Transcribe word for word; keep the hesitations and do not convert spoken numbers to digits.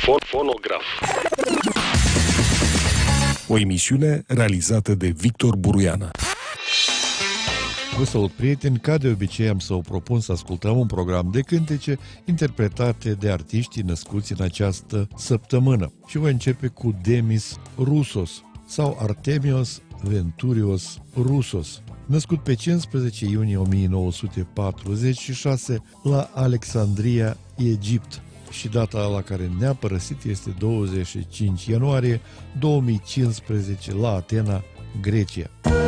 Fonograf. O emisiune realizată de Victor Buruiana. Vă salut, prieteni! Ca de obicei am să o propun să ascultăm un program de cântece interpretate de artiștii născuți în această săptămână. Și voi începe cu Demis Roussos sau Artemios Venturios Roussos, născut pe cincisprezece iunie o mie nouă sute patruzeci și șase la Alexandria, Egipt, și data la care ne-a părăsit este douăzeci și cinci ianuarie două mii cincisprezece la Atena, Grecia.